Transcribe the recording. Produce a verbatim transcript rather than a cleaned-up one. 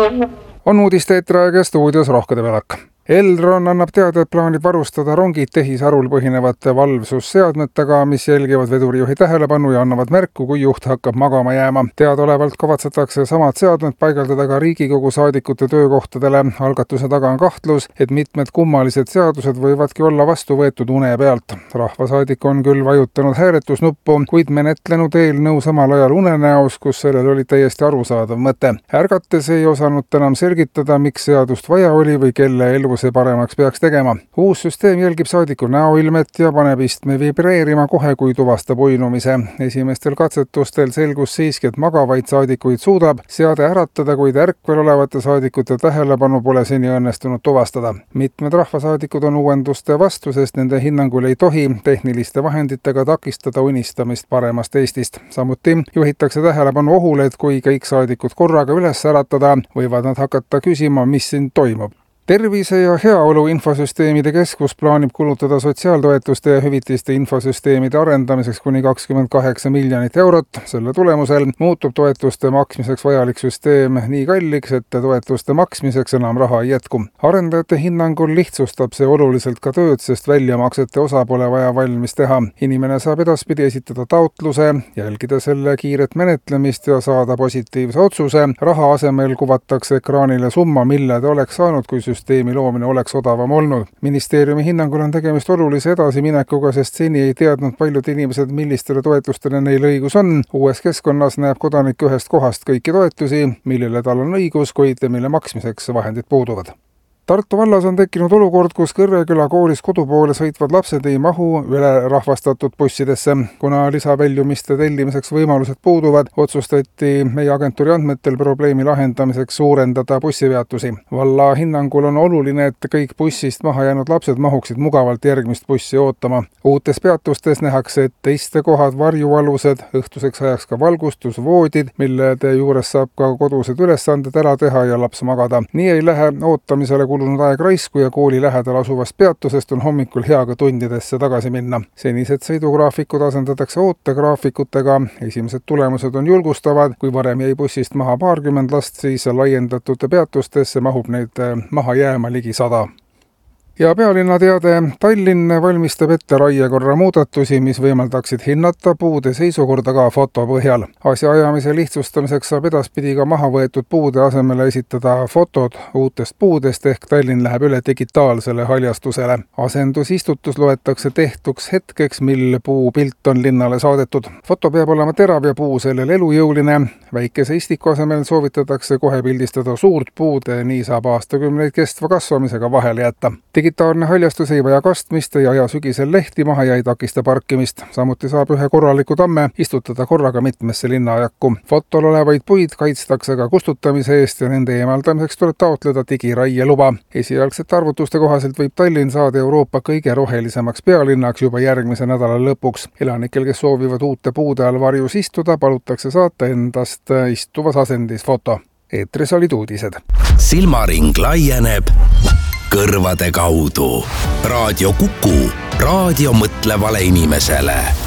On uudiste eetriaeg ja stuudios Rohke Debelak. Elron annab teada, et plaanib varustada rongid tehisarul põhinevate valvsusseadmetega, mis jälgivad vedurijuhi tähelepanu ja annavad märku, kui juht hakkab magama jääma. Teadaolevalt kavatsetakse samad seadmed paigaldada ka Riigikogu saadikute töökohtadele. Algatuse taga on kahtlus, et mitmed kummalised seadused võivadki olla vastu võetud une pealt. Rahvasaadik on küll vajutanud hääletusnuppu, kuid menetlenud eelnõu samal ajal unenäos, kus sellel oli täiesti arusaadav mõte. Ärgates ei osanud enam selgitada, miks seadust vaja oli või kelle elu see paremaks peaks tegema. Uus süsteem jälgib saadiku näoilmet ja paneb istme vibreerima kohe, kui tuvastab uinumise. Esimestel katsetustel selgus siiski, et magavaid saadikuid suudab seade äratada, kuid ärkvel olevate saadikute tähelepanu pole seni õnnestunud tuvastada. Mitmed rahvasaadikud on uuenduste vastu, sest nende hinnangul ei tohi tehniliste vahenditega takistada unistamist paremast Eestist. Samuti juhitakse tähelepanu ohule, et kui kõik saadikud korraga üles äratada, võivad nad hakata küsima, mis siin toimub. Tervise ja heaolu infosüsteemide keskus plaanib kulutada sotsiaaltoetuste ja hüvitiste infosüsteemide arendamiseks kuni kakskümmend kaheksa miljonit eurot. Selle tulemusel muutub toetuste maksmiseks vajalik süsteem nii kalliks, et toetuste maksmiseks enam raha ei jätku. Arendajate hinnangul lihtsustab see oluliselt ka tööd, sest väljamaksete osa pole vaja valmis teha. Inimene saab edaspidi esitada taotluse, jälgida selle kiiret menetlemist ja saada positiivse otsuse. Raha asemel kuvatakse ekraanile summa, mille ta oleks saanud, kui süsteemi loomine oleks odavam olnud. Ministeeriumi hinnangul on tegemist olulise edasiminekuga, sest seni ei teadnud paljud inimesed, millistele toetustele neil õigus on. Uues keskkonnas näeb kodanik ühest kohast kõiki toetusi, millele tal on õigus, kuid mille maksmiseks vahendid puuduvad. Tartu vallas on tekkinud olukord, kus Kõrreküla koolis kodupoole sõitvad lapsed ei mahu ülerahvastatud bussidesse. Kuna lisaväljumiste tellimiseks võimalused puuduvad, otsustati meie agentuuri andmetel probleemi lahendamiseks suurendada bussipeatusi. Valla hinnangul on oluline, et kõik bussist maha jäänud lapsed mahuksid mugavalt järgmist bussi ootama. Uutes peatustes nähakse, et teiste kohad varjualused, õhtuseks ajaks ka valgustusvoodid, mille juures saab ka kodused ülesanded ära teha ja laps magada. Nii ei lähe ootamisele kulunud aeg raisku ja kooli lähedal asuvast peatusest on hommikul hea ka tundidesse tagasi minna. Senised sõidugraafikud asendatakse ootegraafikutega. Esimesed tulemused on julgustavad. Kui varem jäi bussist maha paarkümmend last, siis laiendatud peatustesse mahub neid maha jääma ligi sada. Ja pealinna teade, Tallinn valmistab ette raiekorra muudatusi, mis võimaldaksid hinnata puude seisukorda ka foto põhjal. Asjaajamise lihtsustamiseks saab edaspidi ka maha võetud puude asemele esitada fotod uutest puudest ehk Tallinn läheb üle digitaalsele haljastusele. Asendusistutus loetakse tehtuks hetkeks, mil puu pilt on linnale saadetud. Foto peab olema terav ja puu sellel elujõuline. Väikese istiku asemel soovitatakse kohe pildistada suurt puud, nii saab aastakümneid kestva kasvamisega vahele jätta. Digitaalne haljastus ei vaja kastmist, ei aja sügisel lehti maha ja ei takista parkimist. Samuti saab ühe korraliku tamme istutada korraga mitmesse linnajakku. Fotol olevaid puid kaitstakse ka kustutamise eest ja nende eemaldamiseks tuleb taotleda digiraie luba. Esialgsete arvutuste kohaselt võib Tallinn saada Euroopa kõige rohelisemaks pealinnaks juba järgmise nädala lõpuks. Elanikel, kes soovivad uute puude all varjus istuda, palutakse saata endast istuvas asendis foto. Eetris olid uudised. Silmaring laieneb kõrvade kaudu. Raadio Kuku, raadio mõtlevale inimesele.